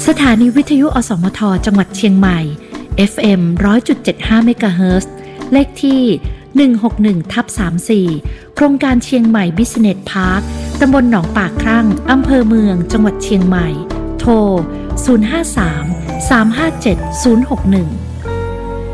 สถานีวิทยุอสมทจังหวัดเชียงใหม่ FM 100.75 เมกะเฮิรตซ์ เลขที่ 161/34 โครงการเชียงใหม่ Business Park ตำบลหนองปากครั่ง อำเภอเมือง จังหวัดเชียงใหม่ โทร 053 357 061